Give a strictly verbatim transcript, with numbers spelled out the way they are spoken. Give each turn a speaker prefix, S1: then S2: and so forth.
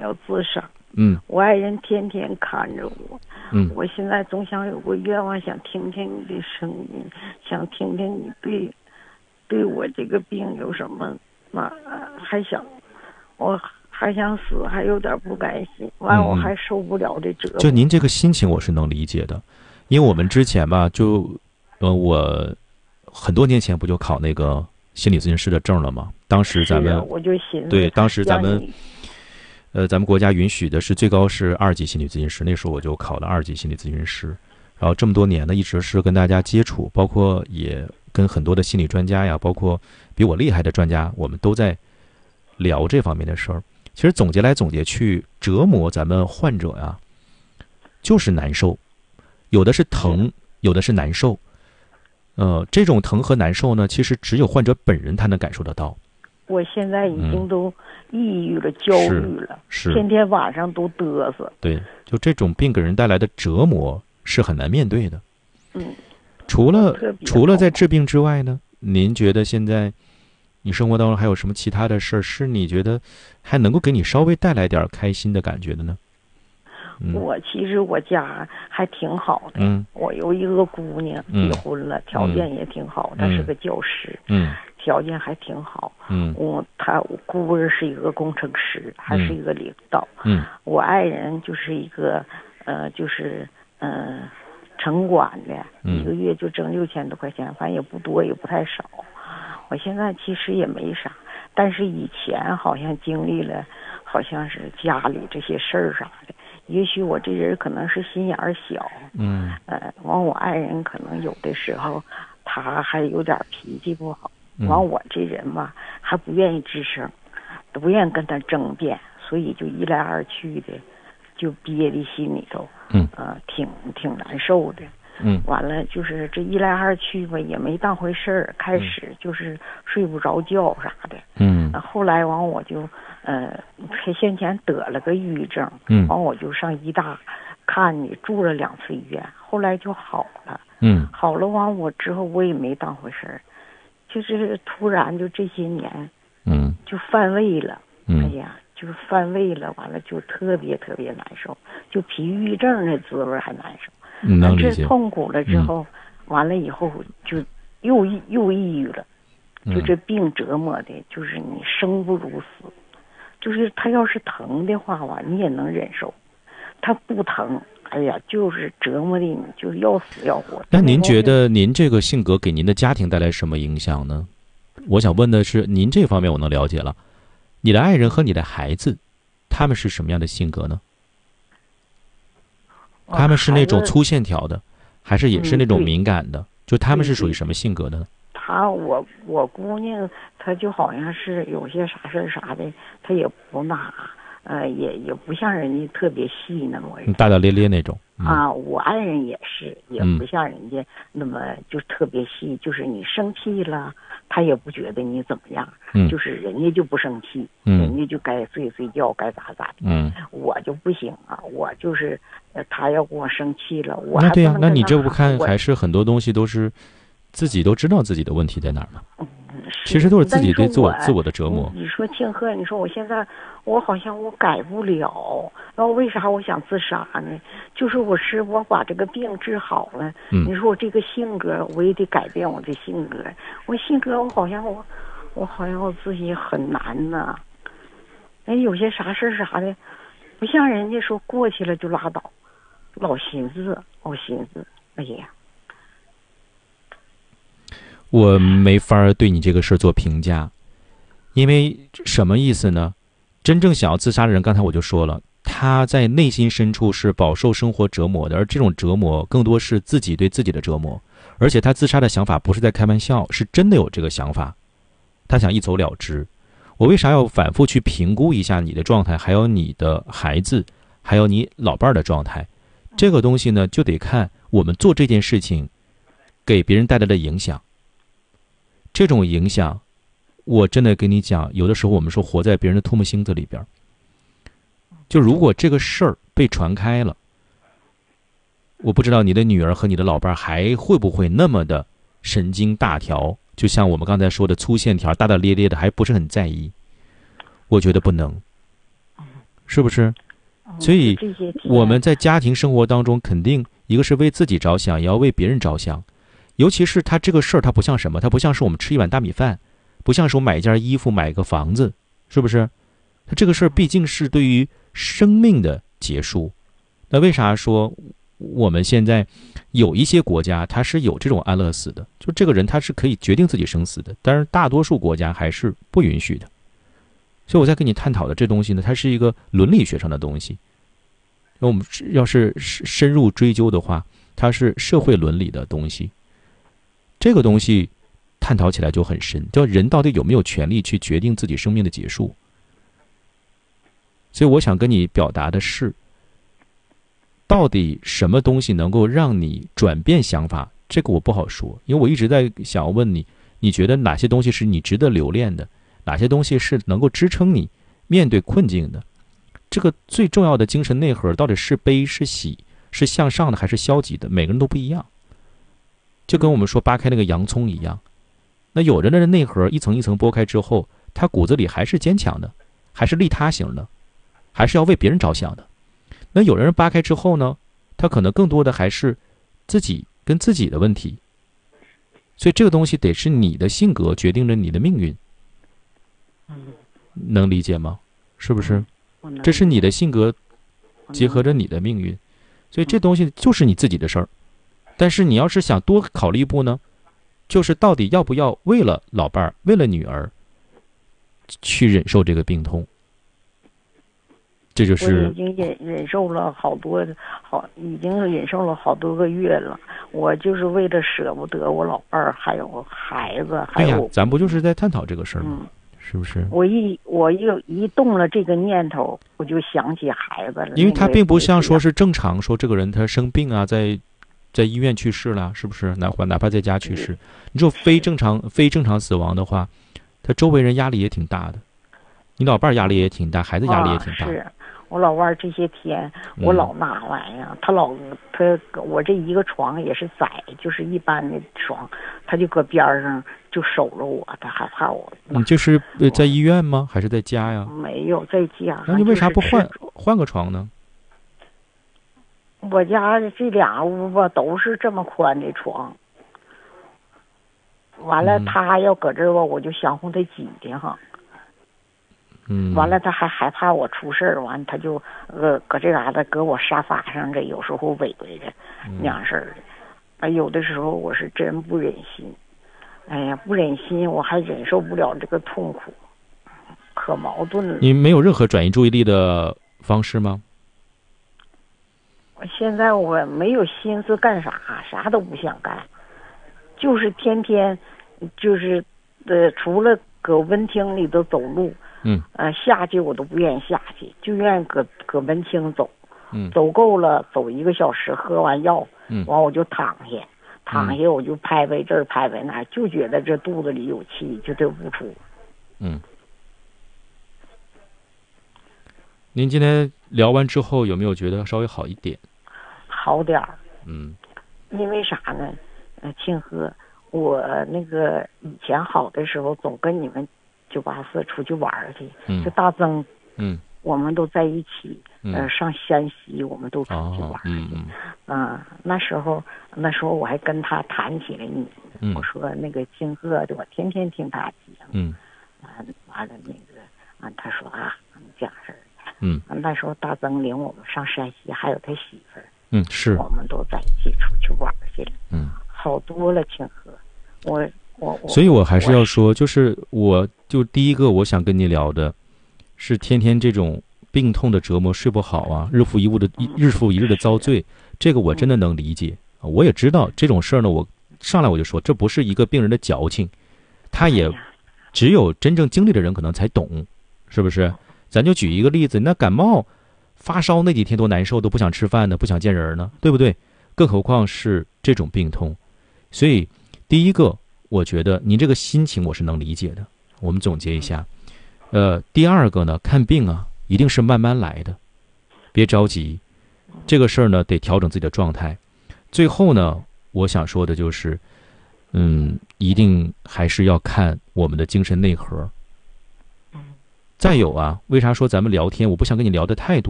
S1: 要自杀。
S2: 嗯，
S1: 我爱人天天看着我。
S2: 嗯，
S1: 我现在总想有个愿望，想听听你的声音，想听听你对对我这个病有什么嘛，还想我还想死，还有点不甘心，完我还受不了这折磨。
S2: 就您这个心情我是能理解的，因为我们之前吧，就呃我很多年前不就考那个心理咨询师的证了吗？当时咱们、
S1: 啊、我就寻思，
S2: 对，当时咱们呃咱们国家允许的是最高是二级心理咨询师，那时候我就考了二级心理咨询师，然后这么多年呢，一直是跟大家接触，包括也跟很多的心理专家呀，包括比我厉害的专家，我们都在聊这方面的事儿。其实总结来总结去，折磨咱们患者呀，就是难受，有的是疼，有的是难受。呃，这种疼和难受呢，其实只有患者本人他能感受得到。
S1: 我现在已经都抑郁了、嗯、焦虑了，
S2: 是
S1: 天天晚上都嘚瑟。
S2: 对，就这种病给人带来的折磨是很难面对的。
S1: 嗯，
S2: 除了除了在治病之外呢，您觉得现在你生活当中还有什么其他的事儿，是你觉得还能够给你稍微带来点开心的感觉的呢？
S1: 嗯、我其实我家还挺好的，
S2: 嗯，
S1: 我有一个姑娘结婚了，嗯、条件也挺好，她、嗯、是个教师，
S2: 嗯，
S1: 条件还挺好，
S2: 嗯，
S1: 我她我姑儿是一个工程师，还是一个领导，
S2: 嗯，
S1: 我爱人就是一个呃就是嗯、呃、城管的，一个月就挣六千多块钱，反正也不多也不太少。我现在其实也没啥，但是以前好像经历了，好像是家里这些事儿啥的。也许我这人可能是心眼儿小，
S2: 嗯，
S1: 呃，完我爱人可能有的时候他还有点脾气不好，完我这人嘛还不愿意吱声，都不愿意跟他争辩，所以就一来二去的，就憋在心里头，
S2: 嗯，
S1: 呃，挺挺难受的。
S2: 嗯，完
S1: 了就是这一来二去吧，也没当回事儿。开始就是睡不着觉啥的，
S2: 嗯，
S1: 后来完我就呃，先前得了个抑郁症，
S2: 嗯，
S1: 完我就上医大看你，住了两次医院，后来就好了，
S2: 嗯，
S1: 好了完我之后我也没当回事儿，就是突然就这些年，
S2: 嗯，
S1: 就犯胃了，
S2: 嗯，
S1: 哎呀，就是犯胃了，完了就特别特别难受，就比抑郁症那滋味还难受。
S2: 能理解。
S1: 这痛苦了之后，嗯、完了以后就又又抑郁了，就这病折磨的，就是你生不如死。就是他要是疼的话吧，你也能忍受；他不疼，哎呀，就是折磨的你就是要死要活。
S2: 那您觉得您这个性格给您的家庭带来什么影响呢？我想问的是，您这方面我能了解了，你的爱人和你的孩子，他们是什么样的性格呢？他们是那种粗线条的，还是也是那种敏感的？嗯、就他们是属于什么性格的呢？
S1: 他我我姑娘，她就好像是有些啥事啥的，她也不那，呃，也也不像人家特别细那么
S2: 大大咧咧那种。嗯、
S1: 啊，我爱人也是，也不像人家那么就特别细，就是你生气了，他也不觉得你怎么样，
S2: 嗯、
S1: 就是人家就不生气，
S2: 嗯、
S1: 人家就该睡睡觉，该咋咋的。
S2: 嗯，
S1: 我就不行啊，我就是，呃，他要跟我生气了，我还
S2: 那对呀、啊，那你这
S1: 不
S2: 看还是很多东西都是自己都知道自己的问题在哪儿呢？嗯，其实都是自己对自我自我的折磨。
S1: 你说庆贺，你说我现在我好像我改不了，然后为啥我想自杀呢？就是我是我把这个病治好了，
S2: 嗯，
S1: 你说我这个性格我也得改变我的性格，我性格我好像我我好像我自己很难呐。哎，有些啥事啥的，不像人家说过去了就拉倒，老寻思老寻思，哎呀。
S2: 我没法对你这个事儿做评价，因为什么意思呢？真正想要自杀的人，刚才我就说了，他在内心深处是饱受生活折磨的，而这种折磨更多是自己对自己的折磨，而且他自杀的想法不是在开玩笑，是真的有这个想法，他想一走了之。我为啥要反复去评估一下你的状态，还有你的孩子，还有你老伴儿的状态？这个东西呢，就得看我们做这件事情给别人带来的影响。这种影响，我真的跟你讲，有的时候我们说活在别人的唾沫星子里边，就如果这个事儿被传开了，我不知道你的女儿和你的老伴还会不会那么的神经大条，就像我们刚才说的粗线条大大咧咧的，还不是很在意。我觉得不能， 是不是？所以我们在家庭生活当中，肯定一个是为自己着想，也要为别人着想。尤其是他这个事儿，他不像什么，他不像是我们吃一碗大米饭，不像是我买一件衣服，买一个房子，是不是？他这个事儿毕竟是对于生命的结束。那为啥说我们现在有一些国家它是有这种安乐死的，就这个人他是可以决定自己生死的，但是大多数国家还是不允许的。所以我在跟你探讨的这东西呢，它是一个伦理学上的东西。那我们要是深入追究的话，它是社会伦理的东西。这个东西探讨起来就很深，叫人到底有没有权利去决定自己生命的结束。所以我想跟你表达的是，到底什么东西能够让你转变想法，这个我不好说，因为我一直在想问你，你觉得哪些东西是你值得留恋的，哪些东西是能够支撑你面对困境的。这个最重要的精神内核到底是悲是喜，是向上的还是消极的，每个人都不一样。就跟我们说扒开那个洋葱一样，那有人的内核一层一层剥开之后，他骨子里还是坚强的，还是利他型的，还是要为别人着想的。那有人扒开之后呢，他可能更多的还是自己跟自己的问题。所以这个东西得是你的性格决定着你的命运。能理解吗？是不是？这是你的性格结合着你的命运，所以这东西就是你自己的事儿。但是你要是想多考虑一步呢，就是到底要不要为了老伴儿，为了女儿去忍受这个病痛。这就是
S1: 我已经忍忍受了好多好，已经忍受了好多个月了。我就是为了舍不得我老伴儿，还有孩子，还有。
S2: 对呀，咱不就是在探讨这个事儿吗？
S1: 嗯，
S2: 是不是？
S1: 我一我一一动了这个念头，我就想起孩子了。
S2: 因为他并不像说是正常说这个人他生病啊，在在医院去世了，是不是？哪怕哪怕在家去世，你说非正常非正常死亡的话，他周围人压力也挺大的，你老伴儿压力也挺大，孩子压力也挺大。
S1: 啊、是我老伴儿这些天，我老那玩意儿，嗯、他老他我这一个床也是窄，就是一般的床，他就搁边上就守着我，他害怕我。
S2: 你就是在医院吗？还是在家呀？
S1: 没有在家。
S2: 那你为啥不换换个床呢？
S1: 我家这俩屋吧都是这么宽的床，完了他要搁这儿吧，我就想乎他挤的哈。
S2: 嗯。
S1: 完了他还害怕我出事儿，完他就呃搁这嘎达搁我沙发上这有时候围围着那样式儿的，啊有的时候我是真不忍心，哎呀不忍心，我还忍受不了这个痛苦，可矛盾了。
S2: 你没有任何转移注意力的方式吗？
S1: 现在我没有心思干啥，啥都不想干，就是天天就是呃除了搁温厅里头走路，
S2: 嗯，
S1: 呃下去我都不愿意下去，就愿意搁搁温厅走，
S2: 嗯，
S1: 走够了走一个小时，喝完药，
S2: 嗯，
S1: 完我就躺下，躺下我就拍拍这儿拍拍那儿，就觉得这肚子里有气，就得不出。
S2: 嗯。您今天聊完之后有没有觉得稍微好一点？
S1: 好点儿。
S2: 嗯。
S1: 因为啥呢？呃，庆贺，我那个以前好的时候，总跟你们九八四出去玩去，
S2: 嗯，
S1: 就大增，
S2: 嗯，
S1: 我们都在一起，
S2: 嗯、
S1: 呃，上山西，我们都出去玩去。
S2: 哦、嗯嗯。
S1: 啊、呃，那时候那时候我还跟他谈起来你，
S2: 嗯，
S1: 我说那个庆贺的，我天天听他讲，
S2: 嗯，
S1: 完完了那个啊，他说啊，这样式儿。
S2: 嗯，
S1: 那时候大增领我们上山西，还有他媳妇儿，
S2: 嗯，是，
S1: 我们都在一起出去玩去了，
S2: 嗯，
S1: 好多了，庆贺，我我我，
S2: 所以我还是要说，就是我就第一个我想跟你聊的，是天天这种病痛的折磨，睡不好啊，日复一日的日复一日的遭罪，这个我真的能理解，我也知道这种事儿呢，我上来我就说，这不是一个病人的矫情，他也只有真正经历的人可能才懂，是不是？咱就举一个例子，那感冒发烧那几天多难受，都不想吃饭呢，不想见人呢，对不对？更何况是这种病痛。所以第一个我觉得您这个心情我是能理解的，我们总结一下。呃，第二个呢，看病啊一定是慢慢来的，别着急，这个事儿呢得调整自己的状态。最后呢，我想说的就是嗯，一定还是要看我们的精神内核。 再有啊，为啥说咱们聊天，我不想跟你聊的太多。